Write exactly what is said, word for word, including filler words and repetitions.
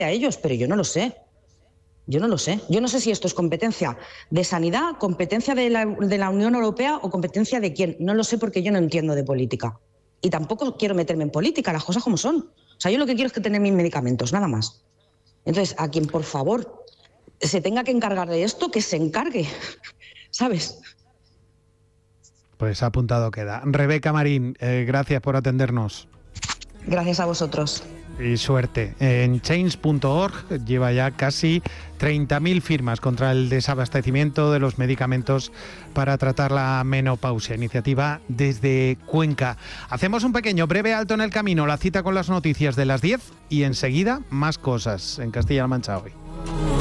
a ellos, pero yo no lo sé. Yo no lo sé. Yo no sé si esto es competencia de sanidad, competencia de la, de la Unión Europea o competencia de quién. No lo sé porque yo no entiendo de política. Y tampoco quiero meterme en política, las cosas como son. O sea, yo lo que quiero es que tener mis medicamentos, nada más. Entonces, a quien, por favor, se tenga que encargar de esto, que se encargue, ¿sabes? Pues apuntado queda. Rebeca Marín, eh, gracias por atendernos. Gracias a vosotros. Y suerte. En change punto org lleva ya casi treinta mil firmas contra el desabastecimiento de los medicamentos para tratar la menopausia. Iniciativa desde Cuenca. Hacemos un pequeño, breve alto en el camino. La cita con las noticias de las diez y enseguida más cosas en Castilla-La Mancha hoy.